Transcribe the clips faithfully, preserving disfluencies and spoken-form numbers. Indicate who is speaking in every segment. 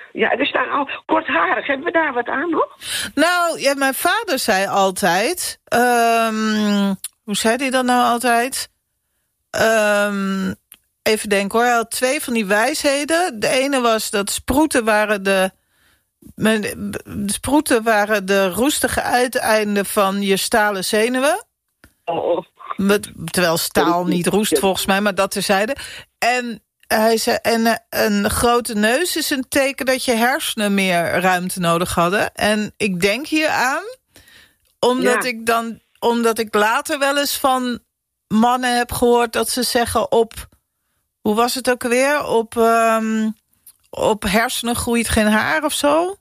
Speaker 1: Ja, er staan al kortharig. Hebben we daar wat aan nog?
Speaker 2: Nou, ja, mijn vader zei altijd... Um, hoe zei hij dat nou altijd? Um, even denken hoor. Hij had twee van die wijsheden. De ene was dat sproeten waren de... de sproeten waren de roestige uiteinden van je stalen zenuwen.
Speaker 1: Oh.
Speaker 2: Met, terwijl staal niet roest volgens mij, maar dat terzijde. En hij zei, en een grote neus is een teken dat je hersenen meer ruimte nodig hadden. En ik denk hier aan, omdat ja. ik dan, omdat ik later wel eens van mannen heb gehoord dat ze zeggen op, hoe was het ook alweer? Op, um, op hersenen groeit geen haar of zo.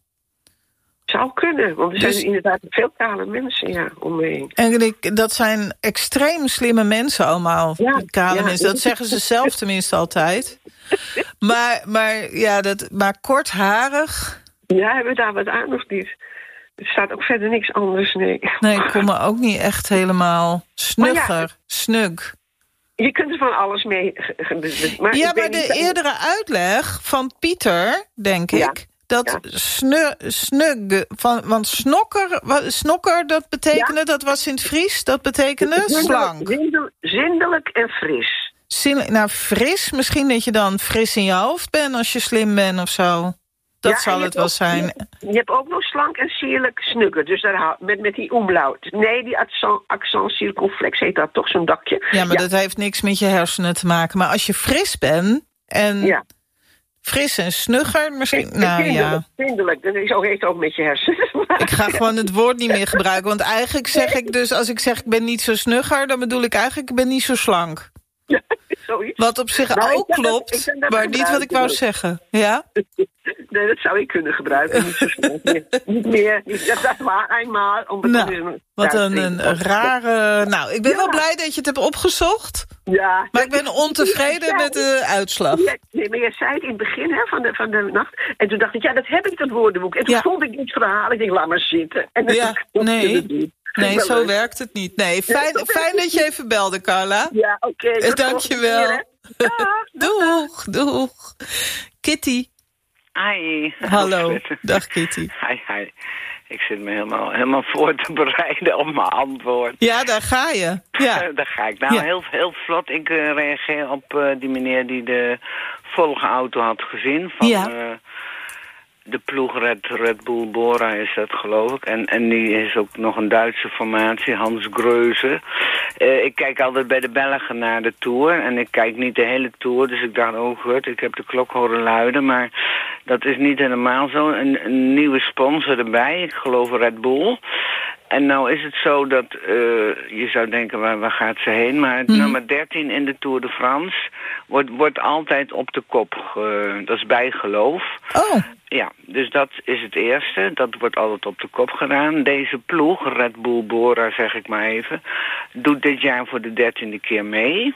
Speaker 1: Zou kunnen, want er zijn
Speaker 2: dus,
Speaker 1: inderdaad veel kale mensen ja, omheen.
Speaker 2: En ik, dat zijn extreem slimme mensen allemaal, ja, kale ja. mensen. Dat zeggen ze zelf tenminste altijd. Maar, maar, ja, dat, maar kortharig...
Speaker 1: Ja, hebben we daar wat aan of niet? Er staat ook verder niks anders, nee.
Speaker 2: Nee, ik kom me ook niet echt helemaal snugger, ja, snug.
Speaker 1: Je kunt er van alles mee...
Speaker 2: Maar ja, maar de eerdere uitleg van Pieter, denk ja. ik... Dat ja. snug, snug van, want snokker, snokker, dat betekende, ja. dat was in het Fries, dat betekende slank.
Speaker 1: Zindelijk, zindelijk en fris.
Speaker 2: Zindelijk, nou, fris, misschien dat je dan fris in je hoofd bent als je slim bent of zo. Dat ja, zal het wel ook, zijn.
Speaker 1: Je, je hebt ook nog slank en sierlijk snugger, dus daar, met, met die omlaut. Nee, die accent, accent circonflex heet dat toch, zo'n dakje.
Speaker 2: Ja, maar ja. dat heeft niks met je hersenen te maken. Maar als je fris bent en... Ja. Fris en snugger misschien? Ik, nou
Speaker 1: vriendelijk,
Speaker 2: ja.
Speaker 1: Vriendelijk, dat is ook, heeft ook met je hersenen.
Speaker 2: Ik ga gewoon het woord niet meer gebruiken. Want eigenlijk zeg ik dus, als ik zeg ik ben niet zo snugger... dan bedoel ik eigenlijk ik ben niet zo slank.
Speaker 1: Ja, zoiets.
Speaker 2: Wat op zich nou, ook klopt, dat, dat maar niet wat ik wou zeggen. Ja?
Speaker 1: Nee, dat zou ik kunnen gebruiken. Niet zo snel. Niet meer. Niet, dat, dat maar eenmaal. Om
Speaker 2: nou, een wat een, een, een rare... Nou, ik ben ja. wel blij dat je het hebt opgezocht.
Speaker 1: Ja.
Speaker 2: Maar ik ben ontevreden met de uitslag.
Speaker 1: Ja, nee, maar je zei het in het begin hè, van, de, van de nacht. En toen dacht ik, ja, dat heb ik, dat woordenboek. En toen ja. vond ik niet verhaal. Ik denk, laat maar zitten. En
Speaker 2: ja, nee. Nee, zo werkt het niet. Nee, fijn, ja, fijn dat je even belde, Carla.
Speaker 1: Ja, oké. Okay,
Speaker 2: dank je wel. Doeg, doeg. Kitty.
Speaker 3: Hi.
Speaker 2: Hallo. Dag, Kitty.
Speaker 3: Hi, hi. Ik zit me helemaal, helemaal voor te bereiden op mijn antwoord.
Speaker 2: Ja, daar ga je. Ja.
Speaker 3: Daar ga ik. Nou, ja. heel, heel vlot. Ik uh, reageer op uh, die meneer die de volgauto had gezien. Van, ja. Uh, de ploeg Red, Red Bull Bora is dat, geloof ik. En, en die is ook nog een Duitse formatie, Hans Greuze. Uh, ik kijk altijd bij de Belgen naar de Tour. En ik kijk niet de hele Tour. Dus ik dacht, oh goed, ik heb de klok horen luiden. Maar dat is niet helemaal zo. Een, een nieuwe sponsor erbij. Ik geloof Red Bull. En nou is het zo dat, uh, je zou denken, waar, waar gaat ze heen? Maar het mm. nummer dertien in de Tour de France wordt, wordt altijd op de kop. Uh, dat is bijgeloof.
Speaker 2: Oh.
Speaker 3: Ja, dus dat is het eerste. Dat wordt altijd op de kop gedaan. Deze ploeg, Red Bull Bora zeg ik maar even, doet dit jaar voor de dertiende keer mee.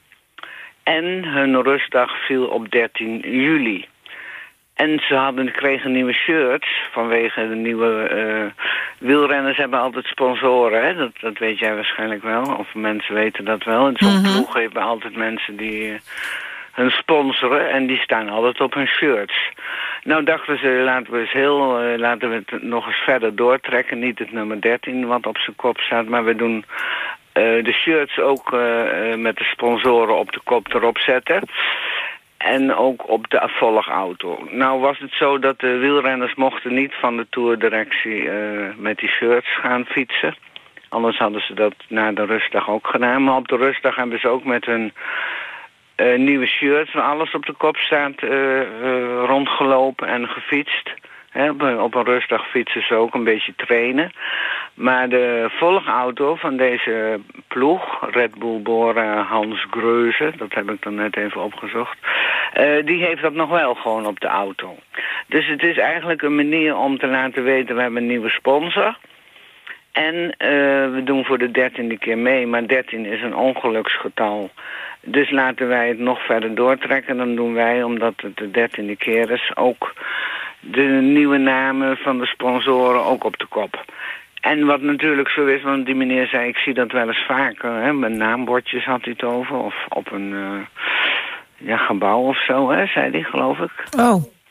Speaker 3: En hun rustdag viel op dertien juli. En ze hadden, kregen nieuwe shirts vanwege de nieuwe uh, wielrenners hebben altijd sponsoren. Hè? Dat, dat weet jij waarschijnlijk wel. Of mensen weten dat wel. En zo'n mm-hmm. ploeg hebben altijd mensen die uh, hun sponsoren. En die staan altijd op hun shirts. Nou dachten ze, laten we, eens heel, uh, laten we het nog eens verder doortrekken. Niet het nummer dertien wat op zijn kop staat. Maar we doen uh, de shirts ook uh, uh, met de sponsoren op de kop erop zetten. En ook op de volgauto. Nou was het zo dat de wielrenners mochten niet van de toerdirectie uh, met die shirts gaan fietsen. Anders hadden ze dat na de rustdag ook gedaan. Maar op de rustdag hebben ze ook met hun uh, nieuwe shirts, waar alles op de kop staat, uh, uh, rondgelopen en gefietst. He, op, een, op een rustdag fietsen ze ook een beetje trainen. Maar de volgauto van deze ploeg, Red Bull Bora Hans Greuze, dat heb ik dan net even opgezocht, uh, die heeft dat nog wel gewoon op de auto. Dus het is eigenlijk een manier om te laten weten, we hebben een nieuwe sponsor. En uh, we doen voor de dertiende keer mee, maar dertien is een ongeluksgetal. Dus laten wij het nog verder doortrekken. Dan doen wij, omdat het de dertiende keer is, ook de nieuwe namen van de sponsoren ook op de kop. En wat natuurlijk zo is, want die meneer zei, ik zie dat wel eens vaker, hè, met naambordjes had hij het over, of op een uh, ja, gebouw of zo, hè, zei hij, geloof ik.
Speaker 2: Oh.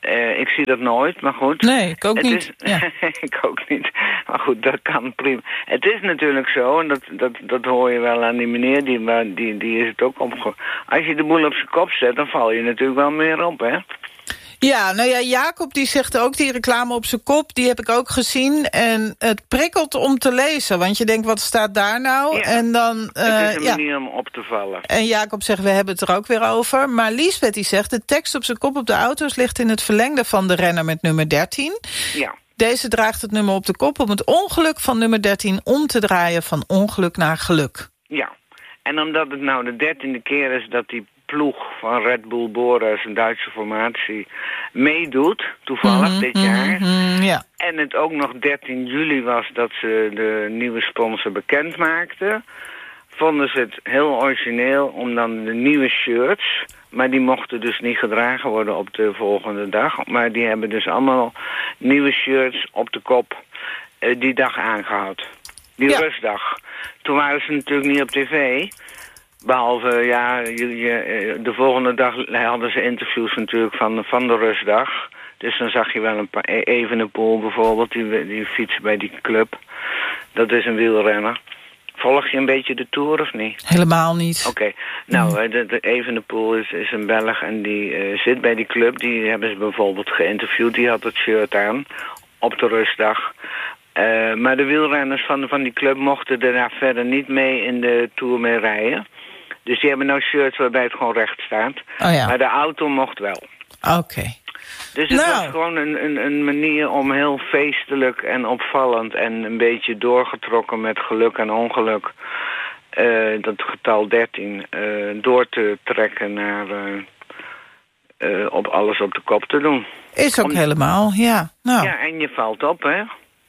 Speaker 3: Uh, ik zie dat nooit, maar goed.
Speaker 2: Nee, ik ook
Speaker 3: het
Speaker 2: niet.
Speaker 3: Is,
Speaker 2: ja.
Speaker 3: ik ook niet. Maar goed, dat kan prima. Het is natuurlijk zo, en dat, dat, dat hoor je wel aan die meneer, die, die, die is het ook opge... Als je de boel op zijn kop zet, dan val je natuurlijk wel meer op, hè?
Speaker 2: Ja, nou ja, Jacob die zegt ook die reclame op zijn kop. Die heb ik ook gezien. En het prikkelt om te lezen. Want je denkt, wat staat daar nou?
Speaker 3: Ja,
Speaker 2: en dan, uh,
Speaker 3: het is een
Speaker 2: ja.
Speaker 3: manier om op te vallen.
Speaker 2: En Jacob zegt, we hebben het er ook weer over. Maar Liesbeth die zegt, de tekst op zijn kop op de auto's ligt in het verlengde van de renner met nummer dertien.
Speaker 3: Ja.
Speaker 2: Deze draagt het nummer op de kop om het ongeluk van nummer dertien om te draaien van ongeluk naar geluk.
Speaker 3: Ja, en omdat het nou de dertiende keer is dat die ploeg van Red Bull Bora, een Duitse formatie, meedoet, toevallig
Speaker 2: mm-hmm,
Speaker 3: dit jaar.
Speaker 2: Mm-hmm, ja.
Speaker 3: En het ook nog dertien juli was dat ze de nieuwe sponsor bekend maakten, vonden ze het heel origineel om dan de nieuwe shirts, maar die mochten dus niet gedragen worden op de volgende dag, maar die hebben dus allemaal nieuwe shirts op de kop uh, die dag aangehad. Die ja. rustdag. Toen waren ze natuurlijk niet op tv. Behalve, ja, je, je, de volgende dag hadden ze interviews natuurlijk van, van de rustdag. Dus dan zag je wel een paar... Evenepoel bijvoorbeeld, die, die fietsen bij die club. Dat is een wielrenner. Volg je een beetje de Tour of niet?
Speaker 2: Helemaal niet.
Speaker 3: Oké. Okay. Nou, de, de Evenepoel is, is een Belg en die uh, zit bij die club. Die hebben ze bijvoorbeeld geïnterviewd. Die had het shirt aan op de rustdag. Uh, maar de wielrenners van, van die club mochten daarna verder niet mee in de Tour mee rijden. Dus die hebben nou shirts waarbij het gewoon recht staat.
Speaker 2: Oh ja.
Speaker 3: Maar de auto mocht wel.
Speaker 2: Oké. Okay.
Speaker 3: Dus het
Speaker 2: nou.
Speaker 3: was gewoon een, een, een manier om heel feestelijk en opvallend en een beetje doorgetrokken met geluk en ongeluk, uh, dat getal dertien, uh, door te trekken naar uh, uh, op alles op de kop te doen.
Speaker 2: Is ook om... helemaal, ja. Nou.
Speaker 3: Ja, en je valt op, hè?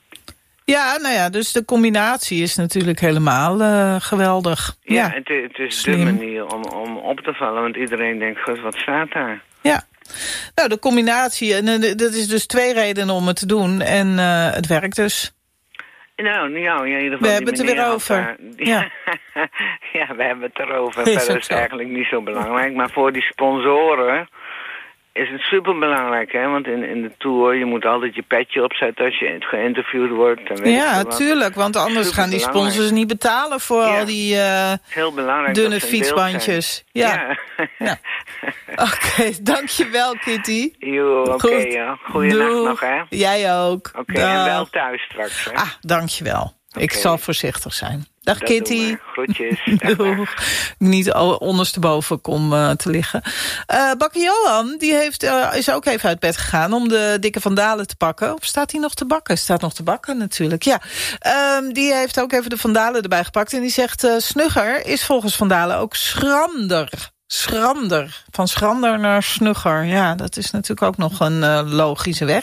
Speaker 2: Ja, nou ja, dus de combinatie is natuurlijk helemaal uh, geweldig.
Speaker 3: Ja,
Speaker 2: ja.
Speaker 3: het, het is
Speaker 2: Slim.
Speaker 3: de manier om, om op te vallen, want iedereen denkt, god, wat staat daar?
Speaker 2: Ja, nou de combinatie, en uh, dat is dus twee redenen om het te doen en uh, het werkt dus.
Speaker 3: Nou, nou, in ieder geval
Speaker 2: we hebben het er weer over.
Speaker 3: Daar,
Speaker 2: ja.
Speaker 3: ja, we hebben het erover.
Speaker 2: Is
Speaker 3: Verder is het eigenlijk niet zo belangrijk, maar voor die sponsoren is het superbelangrijk, hè? Want in, in de Tour, je moet altijd je petje opzetten als je geïnterviewd wordt. En weet
Speaker 2: ja, tuurlijk, want anders gaan die sponsors niet betalen voor ja. al die uh,
Speaker 3: heel belangrijk
Speaker 2: dunne fietsbandjes. Ja. ja. ja. Oké, okay, dankjewel Kitty.
Speaker 3: Jo, oké, okay, ja. Goeienacht nog, hè?
Speaker 2: Jij ook.
Speaker 3: Oké, okay, en wel thuis straks, hè?
Speaker 2: Ah, dankjewel. Okay. Ik zal voorzichtig zijn. Dag
Speaker 3: dat
Speaker 2: Kitty.
Speaker 3: Groetjes. Dag, dag.
Speaker 2: Niet ondersteboven kom uh, te liggen. Uh, Bakker Johan die heeft, uh, is ook even uit bed gegaan om de dikke Van Dalen te pakken. Of staat hij nog te bakken? Staat nog te bakken natuurlijk, ja. Uh, die heeft ook even de Van Dalen erbij gepakt. En die zegt, uh, snugger is volgens Van Dalen ook schrander. Schrander. Van schrander naar snugger. Ja, dat is natuurlijk ook nog een uh, logische weg.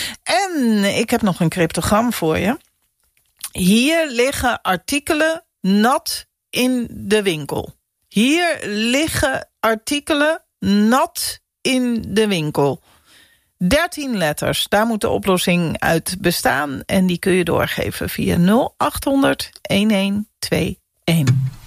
Speaker 2: En ik heb nog een cryptogram voor je. Hier liggen artikelen nat in de winkel. Hier liggen artikelen nat in de winkel. dertien letters, daar moet de oplossing uit bestaan. En die kun je doorgeven via nul acht honderd, een een twee een.